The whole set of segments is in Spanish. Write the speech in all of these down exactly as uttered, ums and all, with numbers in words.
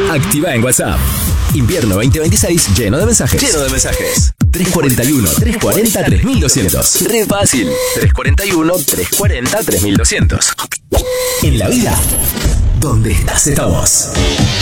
Activa en WhatsApp. Invierno veinte veintiséis lleno de mensajes. Lleno de mensajes. tres cuarenta y uno, tres cuarenta, tres mil doscientos. Re fácil. tres cuarenta y uno, tres cuarenta, tres mil doscientos. En la vida, ¿dónde estás? Estamos.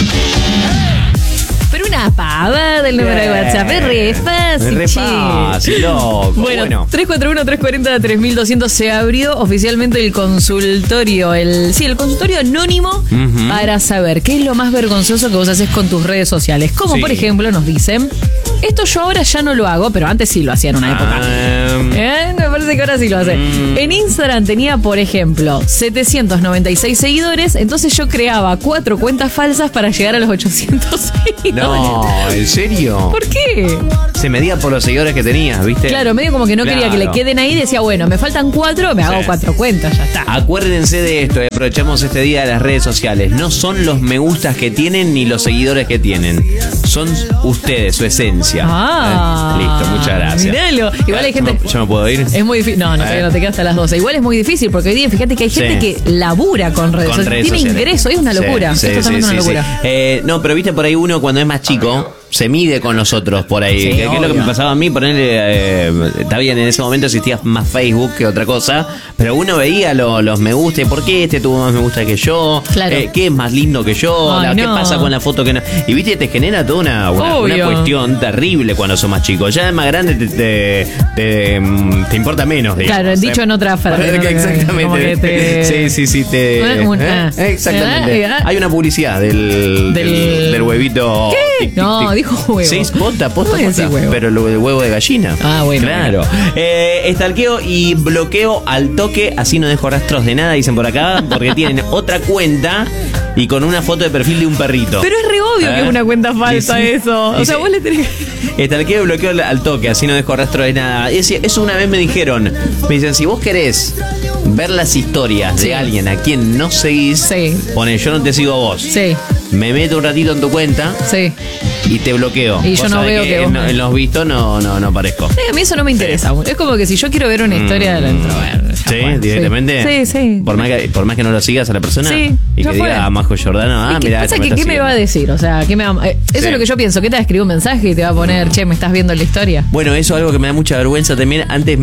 Pero una pava del número de WhatsApp. Es re fácil, re fácil, loco. Bueno, bueno. tres cuatro uno, tres cuarenta, tres mil doscientos se abrió oficialmente el consultorio. El, sí, el consultorio anónimo uh-huh. para saber qué es lo más vergonzoso que vos haces con tus redes sociales. Como sí. por ejemplo nos dicen, esto yo ahora ya no lo hago, pero antes sí lo hacía en una época. Um, ¿Eh? Me parece que ahora sí lo hace. Um, en Instagram tenía, por ejemplo, setecientos noventa y seis seguidores, entonces yo creaba cuatro cuentas falsas para llegar a los ochocientos seguidores. No, ¿en serio? ¿Por qué? Se medía por los seguidores que tenías, ¿viste? Claro, medio como que no claro. quería que le queden ahí. Decía, bueno, me faltan cuatro, me sí. hago cuatro cuentas, ya está. Acuérdense de esto, eh, aprovechamos este día de las redes sociales. No son los me gustas que tienen ni los seguidores que tienen. Son ustedes, su esencia. Ah. ¿Eh? Listo, muchas gracias. Miralo. Igual hay gente... ¿Yo me puedo ir? Es muy difícil. No, no, eh. no te quedas hasta las doce. Igual es muy difícil porque hoy día, fíjate que hay gente sí. que labura con redes, con redes sociales. Tiene ingreso, es una locura. Sí, Esto sí, es sí, una sí, locura. Sí. Eh, no, pero viste por ahí uno cuando es más chico... se mide con los otros por ahí. Sí, que, que es lo que me pasaba a mí, ponerle, eh, está bien, en ese momento existía más Facebook que otra cosa, pero uno veía lo, los me gusta, ¿por qué este tuvo más me gusta que yo? Claro. Eh, ¿Qué es más lindo que yo? Ay, la, ¿Qué no. pasa con la foto que no? Y viste, te genera toda una, una, una cuestión terrible cuando sos más chico. Ya de más grande te, te, te, te importa menos, digamos. Claro, dicho en otra frase. Exactamente. Te... Sí, sí, sí. Te, una, ¿eh? Exactamente. ¿Eh? Hay una publicidad del, del... del, del huevito. ¿Qué? Tic, tic, no, tic. Dijo huevo. Sí, posta, posta, posta. Pero lo del huevo de gallina. Ah, bueno. Claro. Bueno. Eh, estalqueo y bloqueo al toque, así no dejo rastros de nada, dicen por acá, porque tienen otra cuenta y con una foto de perfil de un perrito. Pero es re obvio ¿Eh? que es una cuenta falsa sí, eso. O sea, vos le tenés que... Estalqueo y bloqueo al toque, así no dejo rastros de nada. Es, eso una vez me dijeron, me dicen, si vos querés ver las historias sí. de alguien a quien no seguís, sí. pone yo no te sigo a vos. Sí. Me meto un ratito en tu cuenta. Sí. Y te bloqueo. Y yo no veo que, que en, en los vistos no, no, no aparezco. Sí, a mí eso no me interesa. Sí. Es como que si yo quiero ver una historia de la introvertida. Sí, bueno, directamente. Sí, sí. Por más, que, por más que no lo sigas a la persona. Sí. Y que fue. diga a Majo Giordano, ah, mira. ¿Qué, que, ¿qué me va a decir? O sea, ¿qué me va, eh, eso sí. es lo que yo pienso. ¿Qué te va a escribir un mensaje y te va a poner, che, me estás viendo la historia? Bueno, eso es algo que me da mucha vergüenza también. Antes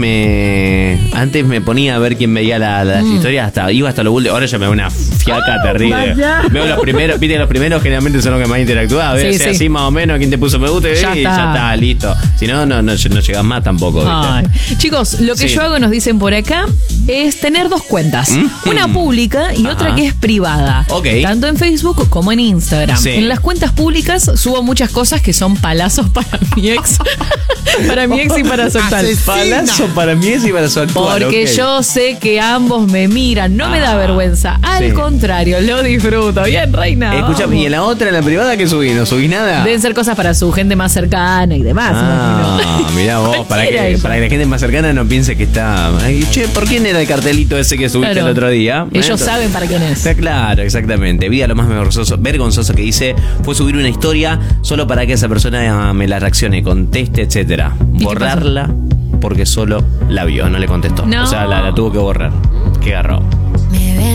me antes me ponía a ver quién veía la, las mm. historias. Hasta iba hasta lo último. Ahora ya me veo una fiaca oh, terrible. Vaya. Veo los primeros, viste, los primeros generalmente son los que más interactúan. A ver sí, si sí. así más o menos quién te puso me gusta. Ya y está. ya está, listo. Si no, no, no, no llegas más tampoco. Ay. Chicos, lo que sí. yo hago, nos dicen por acá, es tener dos cuentas. Mm-hmm. Una pública y Ajá. otra que es privada. Okay. Tanto en Facebook como en Instagram. Sí. En las cuentas públicas subo muchas cosas que son palazos para mi ex. Para mi ex y para su actual. Palazo para mi ex y para su actual. Porque okay. yo sé que ambos me miran. No ah. me da vergüenza. Al sí. contrario, lo disfruto. Bien, reina. Escuchame, ¿y en la otra, en la privada, qué subí? ¿No subí nada? Deben ser cosas para su gente más cercana y demás. Ah, mirá vos, para que, para que la gente más cercana no piense que está... Ay, che, ¿por quién era el cartelito ese que subiste claro. el otro día? Ellos Entonces, saben para quién es. Claro, exactamente. Vida lo más vergonzoso, vergonzoso que hice fue subir una historia solo para que esa persona me la reaccione, conteste, etcétera. Borrarla porque solo la vio, no le contestó. No. O sea, la, la tuvo que borrar. Qué garrón.